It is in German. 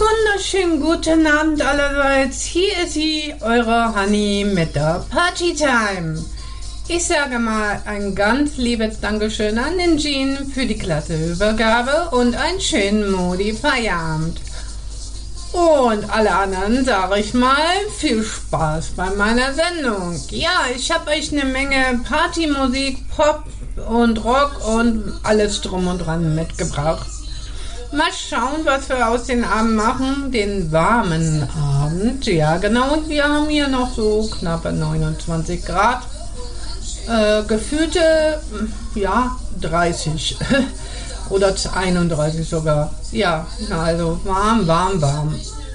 Wunderschönen guten Abend allerseits. Hier ist sie, eure Honey mit der Partytime. Ich sage mal ein ganz liebes Dankeschön an den Jean für die klasse Übergabe und einen schönen Modi-Feierabend. Und alle anderen sage ich mal viel Spaß bei meiner Sendung. Ja, ich habe euch eine Menge Partymusik, Pop und Rock und alles drum und dran mitgebracht. Mal schauen, was wir aus den Abend machen, den warmen Abend. Ja, genau, und wir haben hier noch so knappe 29 Grad. Gefühlte, ja, 30 oder 31 sogar. Ja, also warm.